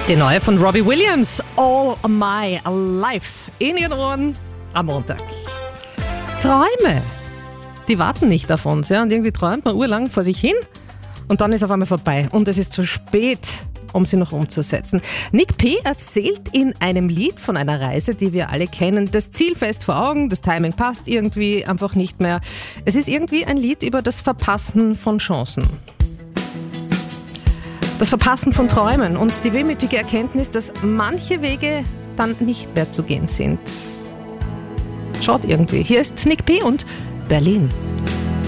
Die neue von Robbie Williams, All My Life, in Ihren Ohren am Montag. Träume, die warten nicht auf uns, ja, und irgendwie träumt man urlang vor sich hin und dann ist auf einmal vorbei und es ist zu spät, um sie noch umzusetzen. Nick P. erzählt in einem Lied von einer Reise, die wir alle kennen. Das Ziel fest vor Augen, das Timing passt irgendwie einfach nicht mehr. Es ist irgendwie ein Lied über das Verpassen von Chancen. Das Verpassen von Träumen und die wehmütige Erkenntnis, dass manche Wege dann nicht mehr zu gehen sind. Schaut irgendwie. Hier ist Nick P. und Berlin.